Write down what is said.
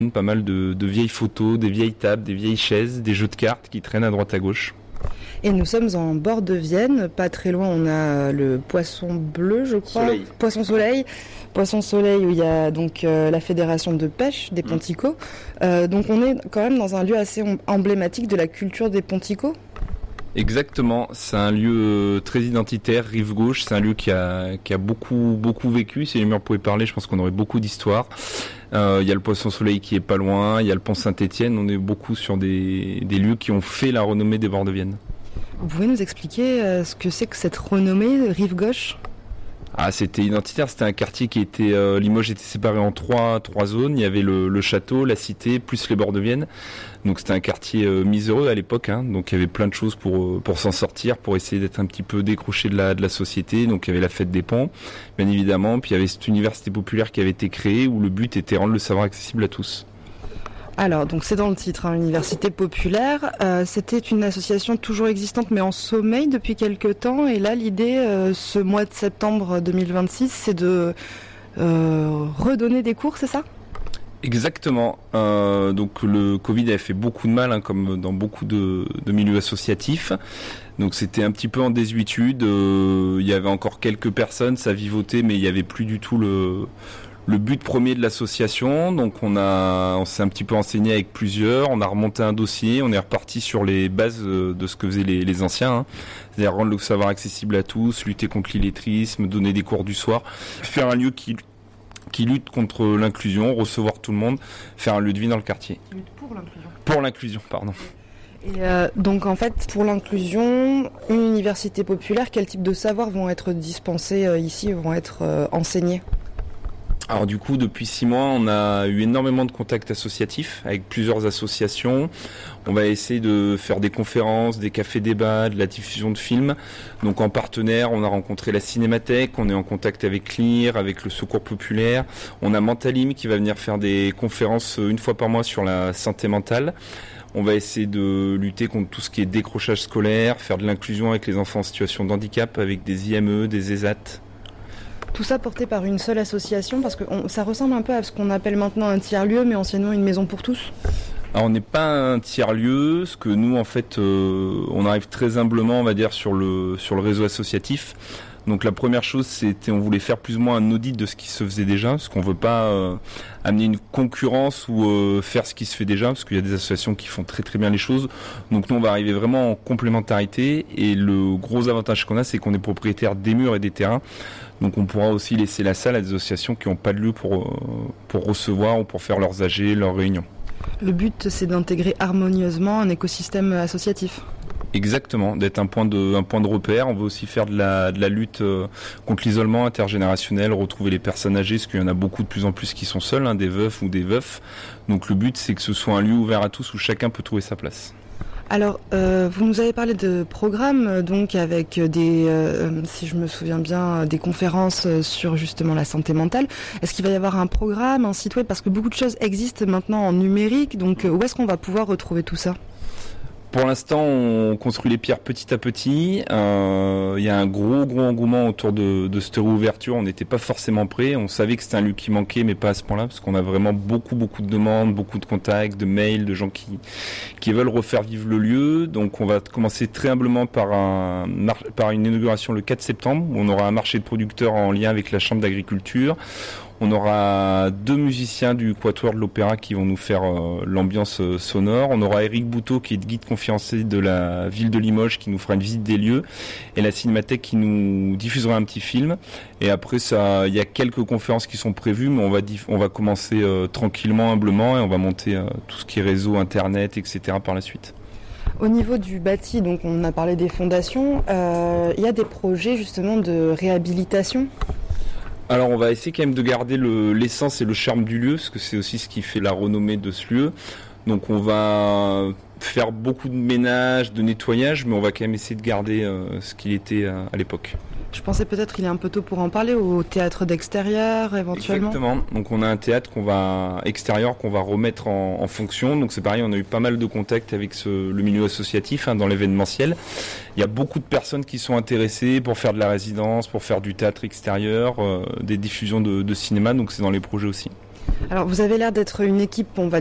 Pas mal de vieilles photos, des vieilles tables, des vieilles chaises, des jeux de cartes qui traînent à droite à gauche. Et nous sommes en bord de Vienne, pas très loin on a le Poisson Bleu je crois, Poisson Soleil où il y a donc la fédération de pêche des Ponticaux. Donc on est quand même dans un lieu assez emblématique de la culture des Ponticaux. Exactement, c'est un lieu très identitaire, rive gauche, c'est un lieu qui a beaucoup vécu. Si les murs pouvaient parler, je pense qu'on aurait beaucoup d'histoires. Il y a le Poisson Soleil qui est pas loin, il y a le Pont Saint-Étienne, on est beaucoup sur des lieux qui ont fait la renommée des bords de Vienne. Vous pouvez nous expliquer ce que c'est que cette renommée rive gauche ? C'était identitaire, c'était un quartier qui était... Limoges était séparé en trois zones, il y avait le château, la cité, plus les bords de Vienne. Donc c'était un quartier miséreux à l'époque, donc il y avait plein de choses pour s'en sortir, pour essayer d'être un petit peu décroché de la société. Donc il y avait la fête des ponts, bien évidemment, puis il y avait cette université populaire qui avait été créée où le but était de rendre le savoir accessible à tous. Alors, donc c'est dans le titre, Université populaire. C'était une association toujours existante, mais en sommeil depuis quelques temps. Et là, l'idée, ce mois de septembre 2026, c'est de redonner des cours, c'est ça ? Exactement. Donc le Covid avait fait beaucoup de mal, comme dans beaucoup de milieux associatifs. Donc c'était un petit peu en désuétude. Il y avait encore quelques personnes, ça vivotait, mais il n'y avait plus du tout le but premier de l'association. Donc on s'est un petit peu enseigné avec plusieurs, on a remonté un dossier, on est reparti sur les bases de ce que faisaient les anciens, c'est-à-dire rendre le savoir accessible à tous, lutter contre l'illettrisme, donner des cours du soir, faire un lieu qui lutte contre l'inclusion, recevoir tout le monde, faire un lieu de vie dans le quartier. Lutte pour l'inclusion. Pour l'inclusion, pardon. Et donc en fait, pour l'inclusion, une université populaire, quel type de savoirs vont être dispensés ici, vont être enseignés ? Alors du coup, depuis 6 mois, on a eu énormément de contacts associatifs avec plusieurs associations. On va essayer de faire des conférences, des cafés-débats, de la diffusion de films. Donc en partenaire, on a rencontré la Cinémathèque, on est en contact avec LIR, avec le Secours Populaire. On a Mentalim qui va venir faire des conférences une fois par mois sur la santé mentale. On va essayer de lutter contre tout ce qui est décrochage scolaire, faire de l'inclusion avec les enfants en situation de handicap, avec des IME, des ESAT. Tout ça porté par une seule association, parce que ça ressemble un peu à ce qu'on appelle maintenant un tiers-lieu, mais anciennement une maison pour tous. Alors on n'est pas un tiers-lieu, ce que nous en fait on arrive très humblement on va dire sur le réseau associatif. Donc la première chose on voulait faire plus ou moins un audit de ce qui se faisait déjà, parce qu'on veut pas amener une concurrence ou faire ce qui se fait déjà, parce qu'il y a des associations qui font très très bien les choses. Donc nous on va arriver vraiment en complémentarité, et le gros avantage qu'on a, c'est qu'on est propriétaire des murs et des terrains. Donc on pourra aussi laisser la salle à des associations qui n'ont pas de lieu pour recevoir ou pour faire leurs AG, leurs réunions. Le but, c'est d'intégrer harmonieusement un écosystème associatif. Exactement, d'être un point de repère. On veut aussi faire de la lutte contre l'isolement intergénérationnel, retrouver les personnes âgées, parce qu'il y en a beaucoup de plus en plus qui sont seuls, des veufs ou des veufs. Donc le but, c'est que ce soit un lieu ouvert à tous où chacun peut trouver sa place. Alors, vous nous avez parlé de programmes, donc avec si je me souviens bien, des conférences sur justement la santé mentale. Est-ce qu'il va y avoir un programme, un site web ? Parce que beaucoup de choses existent maintenant en numérique, donc où est-ce qu'on va pouvoir retrouver tout ça ? Pour l'instant, on construit les pierres petit à petit. Il y a un gros engouement autour de cette réouverture. On n'était pas forcément prêts. On savait que c'était un lieu qui manquait, mais pas à ce point-là, parce qu'on a vraiment beaucoup de demandes, beaucoup de contacts, de mails, de gens qui veulent refaire vivre le lieu. Donc on va commencer très humblement par une inauguration le 4 septembre, où on aura un marché de producteurs en lien avec la Chambre d'agriculture. On aura 2 musiciens du Quatuor de l'Opéra qui vont nous faire l'ambiance sonore. On aura Eric Bouteau qui est guide conférencier de la ville de Limoges qui nous fera une visite des lieux. Et la Cinémathèque qui nous diffusera un petit film. Et après, il y a quelques conférences qui sont prévues, mais on va commencer tranquillement, humblement, et on va monter tout ce qui est réseau, internet, etc. par la suite. Au niveau du bâti, donc on a parlé des fondations, il y a des projets justement de réhabilitation ? Alors on va essayer quand même de garder l'essence et le charme du lieu, parce que c'est aussi ce qui fait la renommée de ce lieu. Donc on va faire beaucoup de ménage, de nettoyage, mais on va quand même essayer de garder ce qu'il était à l'époque. Je pensais peut-être qu'il est un peu tôt pour en parler, au théâtre d'extérieur éventuellement. Exactement, donc on a un théâtre extérieur qu'on va remettre en fonction. Donc c'est pareil, on a eu pas mal de contacts avec le milieu associatif dans l'événementiel. Il y a beaucoup de personnes qui sont intéressées pour faire de la résidence, pour faire du théâtre extérieur, des diffusions de cinéma, donc c'est dans les projets aussi. Alors vous avez l'air d'être une équipe, on va